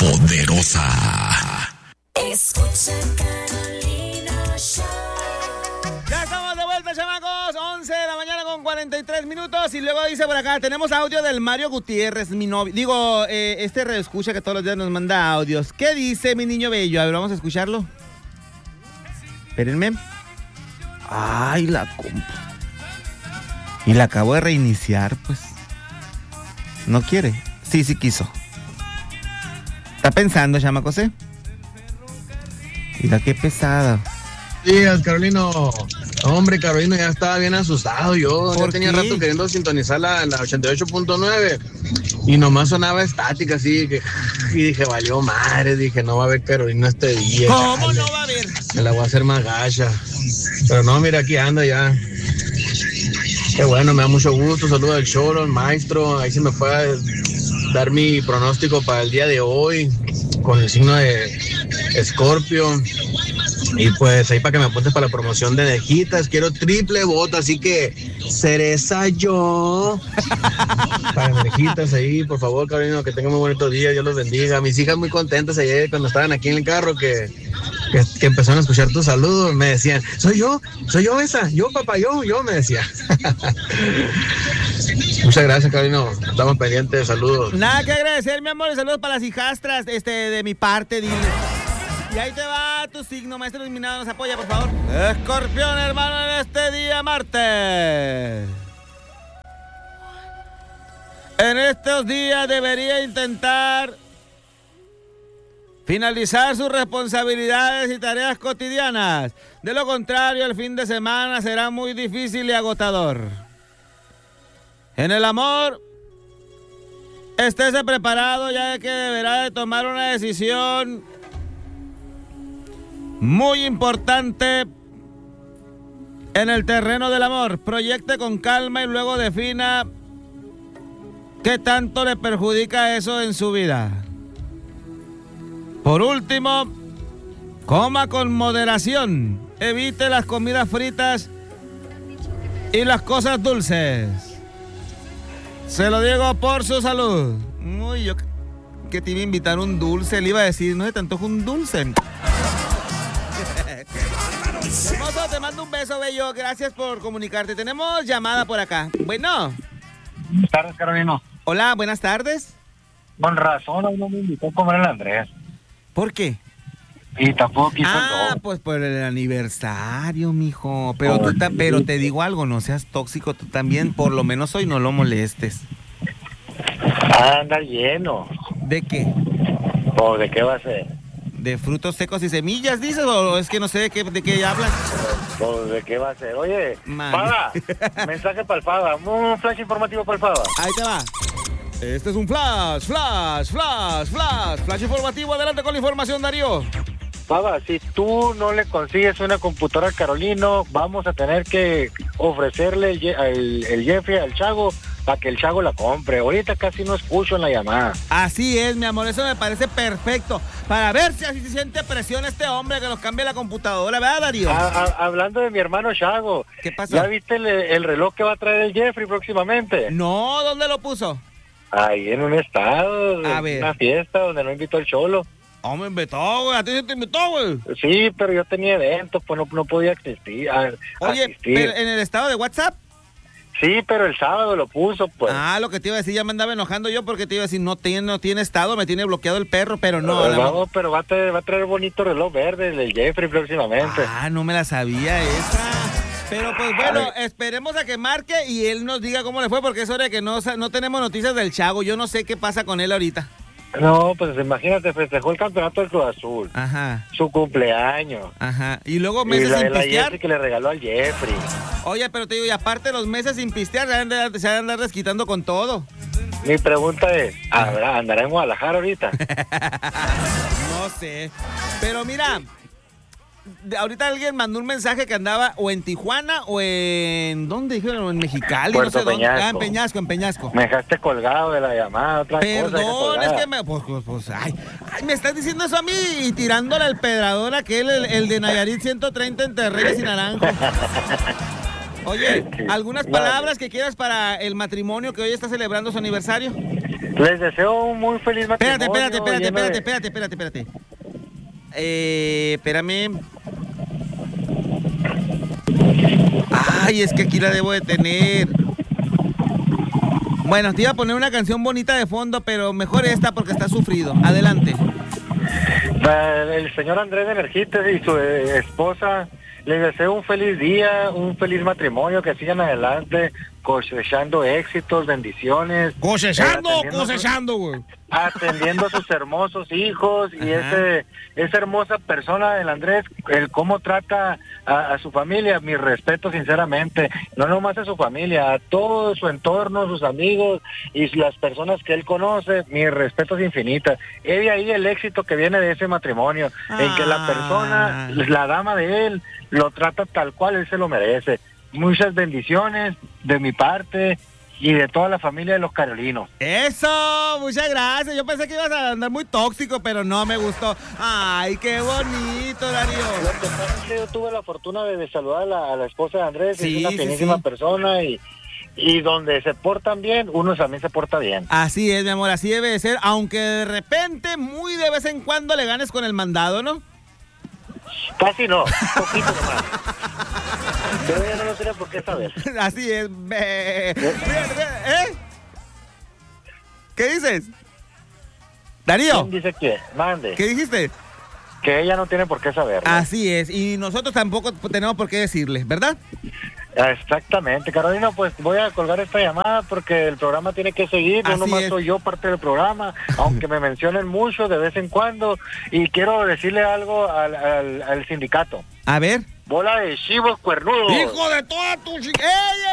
poderosa. Escucha Carolina Show. Ya estamos de vuelta, chamacos. 11 de la mañana con 43 minutos. Y luego dice por acá, tenemos audio del Mario Gutiérrez, mi novio. Digo, este reescucha que todos los días nos manda audios. ¿Qué dice mi niño bello? A ver, vamos a escucharlo. Espérenme. Ay, la compu. Y la acabo de reiniciar, pues. ¿No quiere? Sí quiso. Está pensando, chamacos, ¿eh? Mira qué pesada. Días, Carolino. Hombre, Carolino, ya estaba bien asustado yo. Ya tenía rato queriendo sintonizar la 88.9 y nomás sonaba estática así. Y dije, valió madre. Dije, no va a haber Carolina este día. ¿Cómo no va a haber? Me la voy a hacer más gacha. Pero no, mira, aquí anda ya. Qué bueno, me da mucho gusto. Saludos al Cholo, al maestro. Ahí se me fue a dar mi pronóstico para el día de hoy con el signo de Escorpio. Y pues ahí para que me apuntes para la promoción de Nejitas, quiero triple voto, así que cereza yo. Para Nejitas ahí, por favor, Carolina, que tengan muy bonitos días, Dios los bendiga. Mis hijas muy contentas ayer cuando estaban aquí en el carro que empezaron a escuchar tus saludos, me decían, soy yo esa, yo papá, yo, me decía. Muchas gracias, Carolina, estamos pendientes de saludos. Nada que agradecer, mi amor, y saludos para las hijastras, de mi parte, dile. Y ahí te va tu signo, maestro iluminado, nos apoya, por favor. Escorpión, hermano, en este día martes. En estos días debería intentar finalizar sus responsabilidades y tareas cotidianas. De lo contrario, el fin de semana será muy difícil y agotador. En el amor, estése preparado, ya que deberá de tomar una decisión muy importante en el terreno del amor. Proyecte con calma y luego defina qué tanto le perjudica eso en su vida. Por último, coma con moderación. Evite las comidas fritas y las cosas dulces. Se lo digo por su salud. Uy, yo que te iba a invitar un dulce, le iba a decir, no se te antoja un dulce. Hermoso, te mando un beso, bello. Gracias por comunicarte. Tenemos llamada por acá. Bueno. Buenas tardes, Carolina. Hola, buenas tardes. Con razón, uno me invitó a comer el Andrés. ¿Por qué? Y tampoco quiso todo. Pues por el aniversario, mijo. Pero pero te digo algo, no seas tóxico tú también. Por lo menos hoy no lo molestes. Anda lleno. ¿De qué? ¿O de qué va a ser? ¿De frutos secos y semillas, dices? ¿O es que no sé de qué hablas? ¿O de qué va a ser? Oye, Man. Fada, mensaje para el Fada. Un flash informativo para el Fada. Ahí te va. Este es un flash informativo. Adelante con la información, Darío. Fada, si tú no le consigues una computadora al Carolino, vamos a tener que ofrecerle el Jeffrey al Chago para que el Chago la compre. Ahorita casi no escucho en la llamada. Así es, mi amor, eso me parece perfecto. Para ver si así se siente presión este hombre que nos cambie la computadora, ¿verdad, Darío? Hablando de mi hermano Chago. ¿Qué pasó? ¿Ya viste el reloj que va a traer el Jeffrey próximamente? No, ¿dónde lo puso? Ahí en un estado, A ver. una fiesta donde no invitó el Cholo. Oh, me invitó, güey, a ti se te invitó, güey. Sí, pero yo tenía eventos, pues no podía asistir. Oye, pero ¿en el estado de WhatsApp? Sí, pero el sábado lo puso, pues. Lo que te iba a decir, ya me andaba enojando yo porque te iba a decir, no tiene estado, me tiene bloqueado el perro, pero no. No, pero va a traer bonito reloj verde, el Jeffrey próximamente. No me la sabía esa. Pero pues bueno, esperemos a que marque y él nos diga cómo le fue, porque es hora de que no tenemos noticias del Chago. Yo no sé qué pasa con él ahorita. No, pues imagínate, festejó el campeonato del Cruz Azul. Ajá. Su cumpleaños. Ajá. Y luego meses sin la pistear. Jessie que le regaló al Jeffrey. Oye, pero te digo, y aparte los meses sin pistear, se van a andar desquitando con todo. Mi pregunta es, ¿andará en Guadalajara ahorita? No sé. Pero mira, ahorita alguien mandó un mensaje que andaba o en Tijuana o en... ¿Dónde dijeron? En Mexicali, Puerto no sé dónde. Peñasco. En Peñasco. Me dejaste colgado de la llamada, otra cosa. Perdón, es que me estás diciendo eso a mí y tirándole al pedrador aquel, el de Nayarit 130 entre Reyes y Naranjo. Oye, ¿algunas palabras que quieras para el matrimonio que hoy está celebrando su aniversario? Les deseo un muy feliz matrimonio. Espérate. Espérame. Ay, es que aquí la debo de tener. Bueno, te iba a poner una canción bonita de fondo, pero mejor esta porque está sufrido. Adelante. El señor Andrés de Energites y su esposa, les deseo un feliz día, un feliz matrimonio, que sigan adelante, cosechando éxitos, bendiciones. Cosechando, güey. Atendiendo a sus hermosos hijos y esa hermosa persona, el Andrés, el cómo trata a su familia, mi respeto sinceramente, no nomás a su familia, a todo su entorno, sus amigos y las personas que él conoce, mi respeto es infinita. He de ahí el éxito que viene de ese matrimonio, en que la persona, la dama de él, lo trata tal cual él se lo merece. Muchas bendiciones de mi parte y de toda la familia de los carolinos. Eso, muchas gracias. Yo pensé que ibas a andar muy tóxico, pero no me gustó. Ay, qué bonito, Darío. Lo que pasa es que yo tuve la fortuna de saludar a la esposa de Andrés, Sí, es una finísima persona y donde se portan bien, uno también se porta bien. Así es, mi amor, así debe de ser, aunque de repente, muy de vez en cuando le ganes con el mandado, ¿no? Casi no, poquito nomás. Pero ella no lo tiene por qué saber. Así es. ¿Qué dices? Darío. ¿Quién dice qué? Mande. ¿Qué dijiste? Que ella no tiene por qué saber. Así es, y nosotros tampoco tenemos por qué decirle, ¿verdad? Exactamente, Carolina, pues voy a colgar esta llamada porque el programa tiene que seguir, no Así nomás es. soy yo parte del programa, aunque me mencionen mucho de vez en cuando, y quiero decirle algo al sindicato. A ver. Bola de chivos cuernudos. ¡Hijo de toda tu chica! ¡Ey!